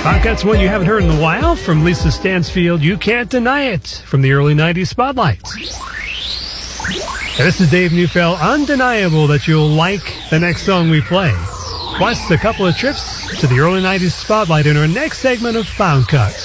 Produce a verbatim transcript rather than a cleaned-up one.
That's one you haven't heard in a while from Lisa Stansfield. You Can't Deny It from the early nineties Spotlights. And this is Dave Neufeld. Undeniable that you'll like the next song we play. Plus a couple of trips to the early nineties Spotlight in our next segment of Found Cuts.